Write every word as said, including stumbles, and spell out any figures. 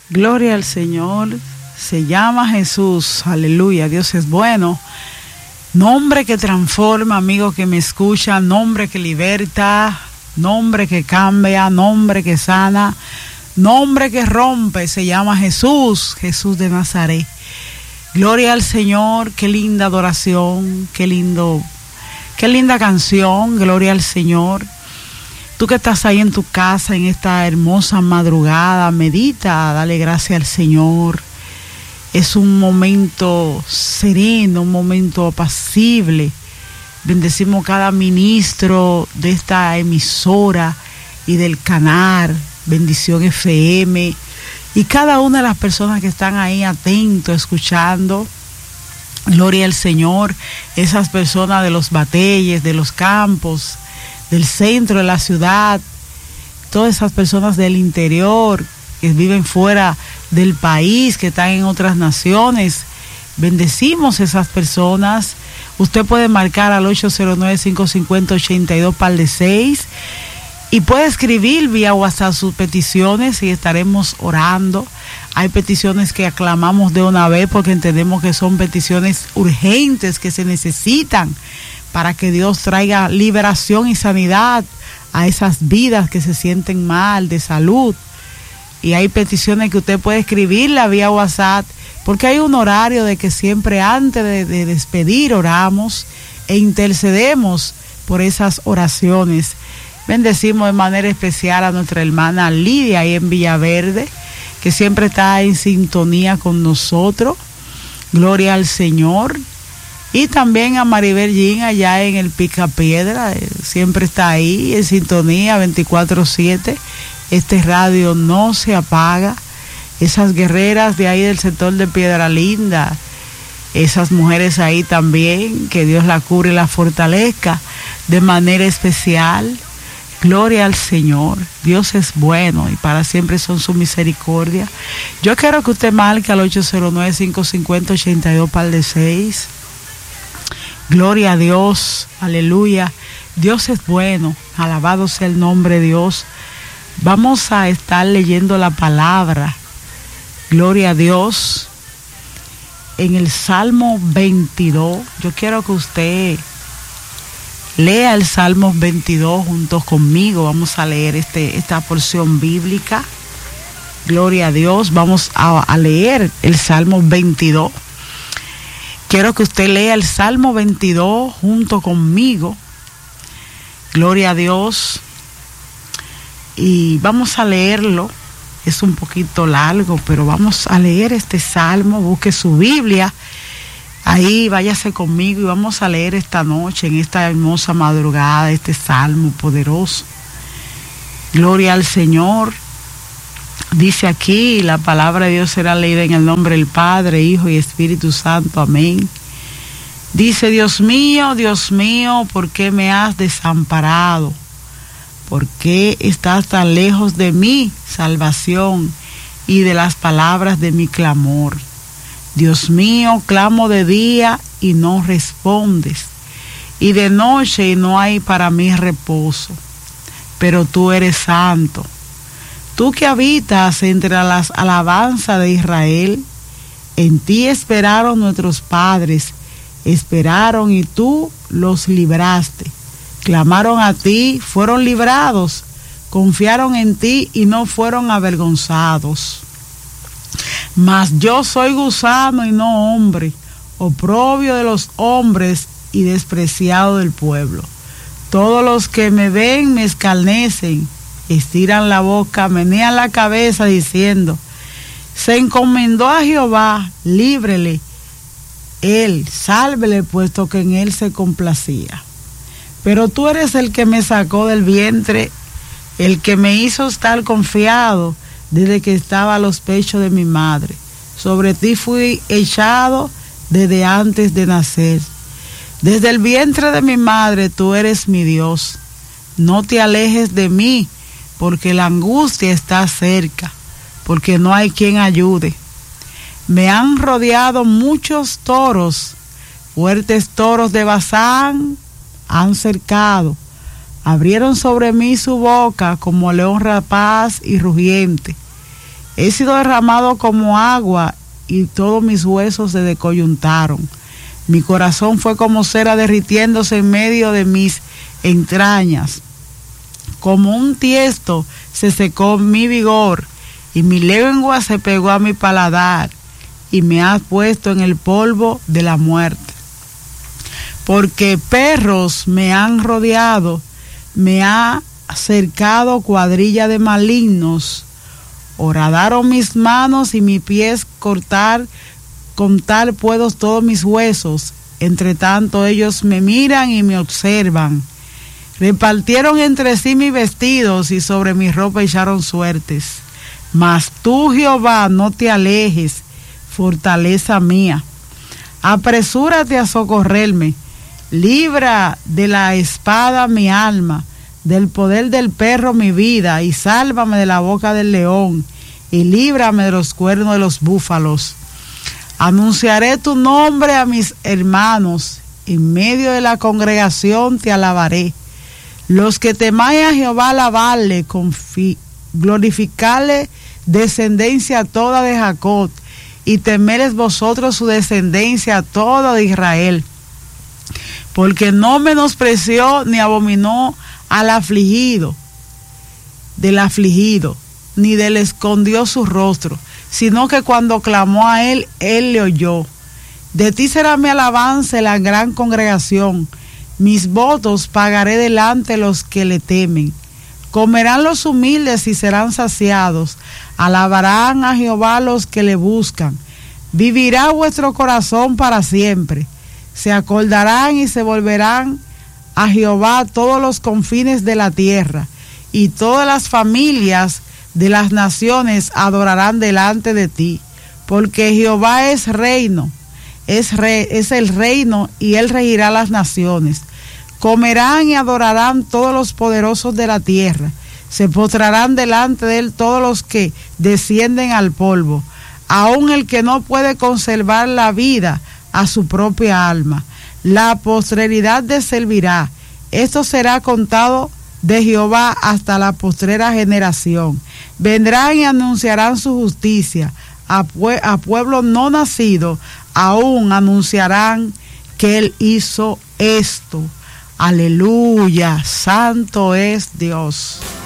Gloria al Señor. Se llama Jesús. Aleluya. Dios es bueno. Nombre que transforma, amigo que me escucha. Nombre que liberta. Nombre que cambia. Nombre que sana. Nombre que rompe. Se llama Jesús. Jesús de Nazaret. Gloria al Señor. Qué linda adoración. Qué lindo. Qué linda canción. Gloria al Señor. Tú que estás ahí en tu casa en esta hermosa madrugada, medita, dale gracias al Señor. Es un momento sereno, un momento apacible. Bendecimos cada ministro de esta emisora y del canal Bendición F M y cada una de las personas que están ahí atentos, escuchando. Gloria al Señor. Esas personas de los batalles, de los campos, del centro de la ciudad, todas esas personas del interior que viven fuera del país, que están en otras naciones, bendecimos esas personas. Usted puede marcar al ocho cero nueve, cinco cinco cero, ocho dos par de seis y puede escribir vía WhatsApp sus peticiones y estaremos orando. Hay peticiones que aclamamos de una vez porque entendemos que son peticiones urgentes que se necesitan para que Dios traiga liberación y sanidad a esas vidas que se sienten mal de salud. Y hay peticiones que usted puede escribirla vía WhatsApp, porque hay un horario de que siempre antes de, de despedir oramos e intercedemos por esas oraciones. Bendecimos de manera especial a nuestra hermana Lidia ahí en Villaverde, que siempre está en sintonía con nosotros. Gloria al Señor. Y también a Maribel Jean allá en el Picapiedra, eh, siempre está ahí en sintonía veinticuatro siete. Este radio no se apaga. Esas guerreras de ahí del sector de Piedra Linda, esas mujeres ahí también, que Dios la cubre y la fortalezca de manera especial. Gloria al Señor. Dios es bueno y para siempre son su misericordia. Yo quiero que usted marque al ocho cero nueve, cinco cinco cero, ocho dos par de seis. Gloria a Dios, aleluya. Dios es bueno, alabado sea el nombre de Dios. Vamos a estar leyendo la palabra, gloria a Dios, en el Salmo veintidós. Yo quiero que usted lea el Salmo veintidós junto conmigo. Vamos a leer este, esta porción bíblica. Gloria a Dios, vamos a, a leer el Salmo veintidós. Quiero que usted lea el Salmo veintidós junto conmigo. Gloria a Dios. Y vamos a leerlo. Es un poquito largo, pero vamos a leer este Salmo. Busque su Biblia. Ahí váyase conmigo y vamos a leer esta noche, en esta hermosa madrugada, este Salmo poderoso. Gloria al Señor. Dice aquí, la palabra de Dios será leída en el nombre del Padre, Hijo y Espíritu Santo. Amén. Dice: Dios mío, Dios mío, ¿por qué me has desamparado? ¿Por qué estás tan lejos de mi salvación y de las palabras de mi clamor? Dios mío, clamo de día y no respondes, y de noche y no hay para mí reposo. Pero tú eres santo. Tú que habitas entre las alabanzas de Israel, en ti esperaron nuestros padres, esperaron y tú los libraste. Clamaron a ti, fueron librados, confiaron en ti y no fueron avergonzados. Mas yo soy gusano y no hombre, oprobio de los hombres y despreciado del pueblo. Todos los que me ven me escarnecen, estiran la boca, menean la cabeza diciendo: se encomendó a Jehová, líbrele, él, sálvele, puesto que en él se complacía. Pero tú eres el que me sacó del vientre, el que me hizo estar confiado desde que estaba a los pechos de mi madre. Sobre ti fui echado desde antes de nacer. Desde el vientre de mi madre tú eres mi Dios. No te alejes de mí, porque la angustia está cerca, porque no hay quien ayude. Me han rodeado muchos toros, fuertes toros de Basán han cercado. Abrieron sobre mí su boca como león rapaz y rugiente. He sido derramado como agua y todos mis huesos se descoyuntaron. Mi corazón fue como cera derritiéndose en medio de mis entrañas. Como un tiesto se secó mi vigor y mi lengua se pegó a mi paladar y me has puesto en el polvo de la muerte. Porque perros me han rodeado, me ha cercado cuadrilla de malignos. Horadaron mis manos y mis pies cortar, contar puedo todos mis huesos. Entre tanto ellos me miran y me observan. Repartieron entre sí mis vestidos y sobre mi ropa echaron suertes. Mas tú, Jehová, no te alejes, fortaleza mía. Apresúrate a socorrerme. Libra de la espada mi alma, del poder del perro mi vida, y sálvame de la boca del león, y líbrame de los cuernos de los búfalos. Anunciaré tu nombre a mis hermanos, en medio de la congregación te alabaré. Los que temáis a Jehová, alabarle, glorificarle, descendencia toda de Jacob, y temeres vosotros su descendencia toda de Israel. Porque no menospreció ni abominó al afligido, del afligido, ni del escondió su rostro, sino que cuando clamó a él, él le oyó. De ti será mi alabanza la gran congregación, mis votos pagaré delante de los que le temen. Comerán los humildes y serán saciados, alabarán a Jehová los que le buscan. Vivirá vuestro corazón para siempre. Se acordarán y se volverán a Jehová todos los confines de la tierra, y todas las familias de las naciones adorarán delante de ti, porque Jehová es reino, es, rey, es el reino, y él regirá las naciones. Comerán y adorarán todos los poderosos de la tierra, se postrarán delante de él todos los que descienden al polvo, aun el que no puede conservar la vida a su propia alma. La posteridad de servirá. Esto será contado de Jehová hasta la postrera generación. Vendrán y anunciarán su justicia. A, pue a pueblo no nacido, aún anunciarán que él hizo esto. Aleluya, santo es Dios.